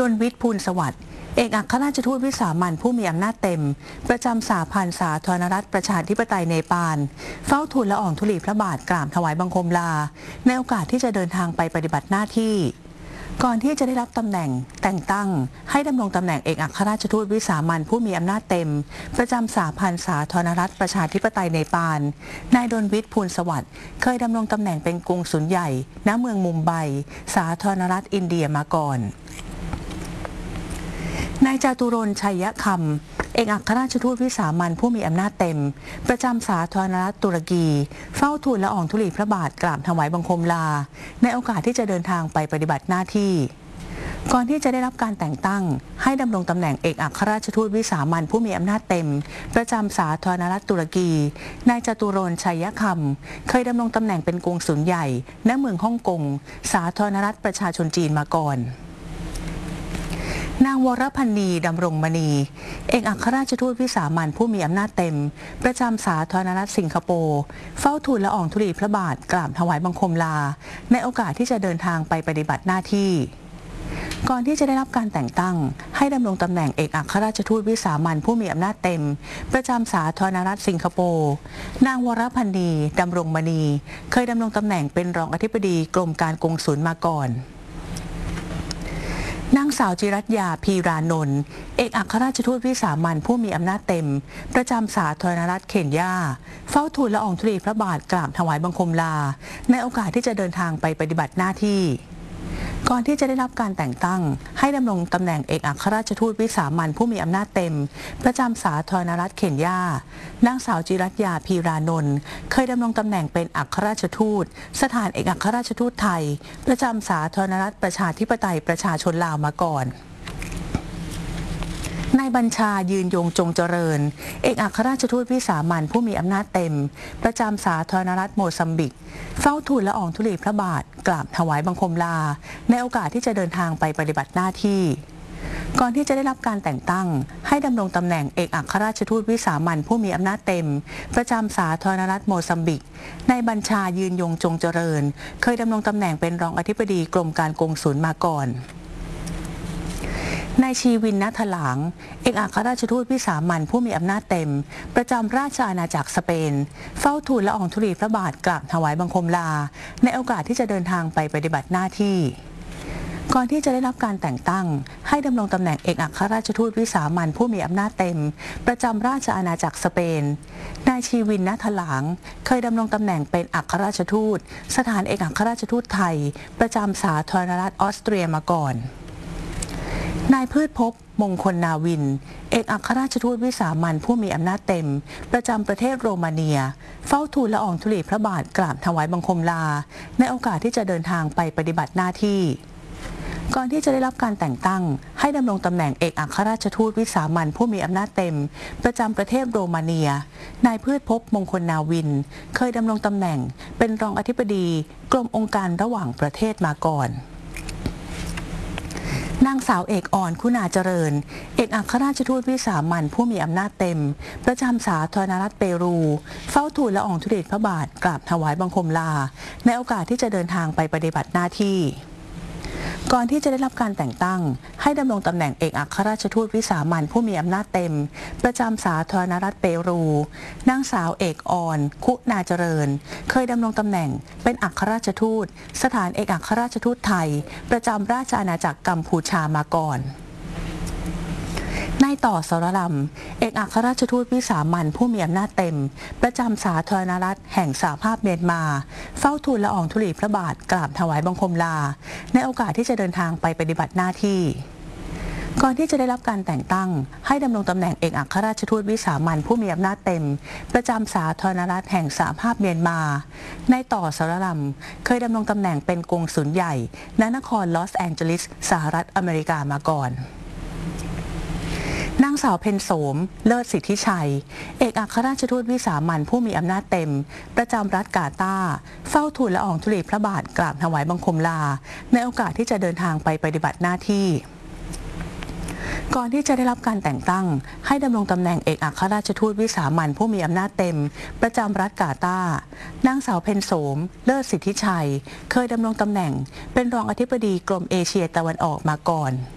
ลวิทย์ภูลสวัสดิ์เอกอัครราชทูตวิสามัญผู้มีอำนาจเต็มประจำสหพันธ์สาธารณรัฐประชาธิปไตยเนปาลเฝ้าทูลละอองธุลีพระบาทกราบถวายบังคมลาในโอกาสที่จะเดินทางไปปฏิบัติหน้าที่ก่อนที่จะได้รับตำแหน่งแต่งตั้งให้ดำรงตำแหน่งเอกอัครราชทูตวิสามัญผู้มีอำนาจเต็มประจำสหพันธ์สาธารณรัฐประชาธิปไตยเนปาลนายดลวิทย์ภูลสวัสดิ์เคยดำรงตำแหน่งเป็นกงสุลใหญ่ณเมืองมุมไบสาธารณรัฐอินเดียมาก่อนนายจาตุรนต์ ชัยคำเอกอัครราชทูตวิสามัญผู้มีอำนาจเต็มประจำสาธารณรัฐตุรกีเฝ้าทูลละอองธุลีพระบาทกราบถวายบังคมลาในโอกาสที่จะเดินทางไปปฏิบัติหน้าที่ก่อนที่จะได้รับการแต่งตั้งให้ดำรงตำแหน่งเอกอัครราชทูตวิสามัญผู้มีอำนาจเต็มประจำสาธารณรัฐตุรกีนายจาตุรนต์ ชัยคำเคยดำรงตำแหน่งเป็นกงสุลใหญ่ณเมืองฮ่องกงสาธารณรัฐประชาชนจีนมาก่อนนางวรพันนีดำรงมณีเอกอัครราชทูตวิสามัญผู้มีอำนาจเต็มประจำสาธารณรัฐสิงคโปร์เฝ้าทูลละอองธุลีพระบาทกราบถวายบังคมลาในโอกาสที่จะเดินทางไปปฏิบัติหน้าที่ก่อนที่จะได้รับการแต่งตั้งให้ดำรงตำแหน่งเอกอัครราชทูตวิสามัญผู้มีอำนาจเต็มประจำสาธารณรัฐสิงคโปร์นางวรพันนีดำรงมณีเคยดำรงตำแหน่งเป็นรองอธิบดีกรมการกงสุลมาก่อนนางสาวจิรัตยา พีรานนท์เอกอัครราชทูตวิสามัญผู้มีอำนาจเต็มประจำสาธารณรัฐเคนยาเฝ้าทูลละอองธุลีพระบาทกราบถวายบังคมลาในโอกาสที่จะเดินทางไปปฏิบัติหน้าที่ก่อนที่จะได้รับการแต่งตั้งให้ดำรงตำแหน่งเอกอัครราชทูตวิสามัญผู้มีอำนาจเต็มประจำสาธารณรัฐเคนยานางสาวจิรัตยา พีรานนท์เคยดำรงตำแหน่งเป็นอัครราชทูตสถานเอกอัครราชทูตไทยประจำสาธารณรัฐประชาธิปไตยประชาชนลาวมาก่อนนายบัญชายืนยงจงเจริญเอกอัครราชทูตวิสามัญผู้มีอำนาจเต็มประจำสาธารณรัฐโมซัมบิกเฝ้าทูลละอองธุลีพระบาทกราบถวายบังคมลาในโอกาสที่จะเดินทางไปปฏิบัติหน้าที่ก่อนที่จะได้รับการแต่งตั้งให้ดำรงตำแหน่งเอกอัครราชทูตวิสามัญผู้มีอำนาจเต็มประจำสาธารณรัฐโมซัมบิกนายบัญชายืนยงจงเจริญเคยดำรงตำแหน่งเป็นรองอธิบดีกรมการกงสุลมาก่อนนายชีวิน ณ ถลางเอกอัครราชทูตวิสามัญผู้มีอำนาจเต็มประจำราชอาณาจักรสเปนเฝ้าทูลละอองธุลีพระบาทกราบถวายบังคมลาในโอกาสที่จะเดินทางไปปฏิบัติหน้าที่ก่อนที่จะได้รับการแต่งตั้งให้ดำรงตำแหน่งเอกอัครราชทูตวิสามัญผู้มีอำนาจเต็มประจำราชอาณาจักรสเปนนายชีวิน ณ ถลางเคยดำรงตำแหน่งเป็นอัครราชทูตสถานเอกอัครราชทูตไทยประจำสาธารณรัฐออสเตรียมาก่อนนายพืชภพ มงคลนาวินเอกอัครราชทูตวิสามัญผู้มีอำนาจเต็มประจำประเทศโรมาเนียเฝ้าทูลละอองธุลีพระบาทกราบถวายบังคมลาในโอกาสที่จะเดินทางไปปฏิบัติหน้าที่ก่อนที่จะได้รับการแต่งตั้งให้ดำรงตำแหน่งเอกอัครราชทูตวิสามัญผู้มีอำนาจเต็มประจำประเทศโรมาเนียนายพืชภพ มงคลนาวินเคยดำรงตำแหน่งเป็นรองอธิบดีกรมองค์การระหว่างประเทศมาก่อนนางสาวเอกอ่อน คุณาเจริญเอกอัครราชทูตวิสามัญผู้มีอำนาจเต็มประจำสาธารณรัฐเปรูเฝ้าทูลละอองธุลีพระบาทกราบถวายบังคมลาในโอกาสที่จะเดินทางไปปฏิบัติหน้าที่ก่อนที่จะได้รับการแต่งตั้งให้ดำรงตำแหน่งเอกอัครราชทูตวิสามัญผู้มีอำนาจเต็มประจำสาธารณรัฐเปรูนางสาวเอกอ่อน คุณาเจริญเคยดำรงตำแหน่งเป็นอัครราชทูตสถานเอกอัครราชทูตไทยประจำราชอาณาจักรกัมพูชามาก่อนนายต่อ สรลำเอกอัครราชทูตวิสามัญผู้มีอำนาจเต็มประจำสาธารณรัฐแห่งสหภาพเมียนมาเฝ้าทูลละอองธุลีพระบาทกราบถวายบังคมลาในโอกาสที่จะเดินทางไปปฏิบัติหน้าที่ก่อนที่จะได้รับการแต่งตั้งให้ดำรงตำแหน่งเอกอัครราชทูตวิสามัญผู้มีอำนาจเต็มประจำสาธารณรัฐแห่งสหภาพเมียนมานายต่อ สรลำเคยดำรงตำแหน่งเป็นกงสุลใหญ่ณนครลอสแองเจลิสสหรัฐอเมริกามาก่อนนางสาวเพ็ญโสม เลิศสิทธิชัยเอกอัครราชทูตวิสามัญผู้มีอำนาจเต็มประจำรัฐกาตาร์เฝ้าทูลละอองธุลีพระบาทกราบถวายบังคมลาในโอกาสที่จะเดินทางไปปฏิบัติหน้าที่ก่อนที่จะได้รับการแต่งตั้งให้ดำรงตำแหน่งเอกอัครราชทูตวิสามัญผู้มีอำนาจเต็มประจำรัฐกาตาร์นางสาวเพ็ญโสม เลิศสิทธิชัยเคยดำรงตำแหน่งเป็นรองอธิบดีกรมเอเชียตะวันออกมาก่อน